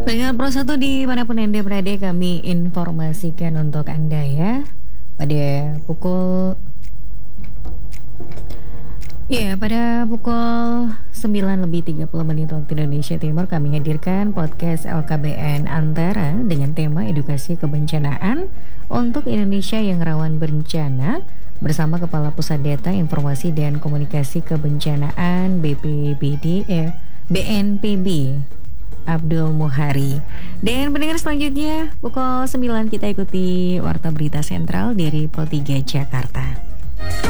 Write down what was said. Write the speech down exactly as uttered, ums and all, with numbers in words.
Dengan Pro satu dimanapun Anda berada, kami informasikan untuk Anda ya. Pada pukul Ya, pada pukul sembilan lebih tiga puluh menit waktu Indonesia Timur kami hadirkan podcast L K B N Antara dengan tema edukasi kebencanaan untuk Indonesia yang rawan bencana bersama Kepala Pusat Data Informasi dan Komunikasi Kebencanaan B P B D eh, B N P B Abdul Muhari. Dan pendengar selanjutnya pukul sembilan kita ikuti Warta Berita Sentral dari Pro tiga Jakarta.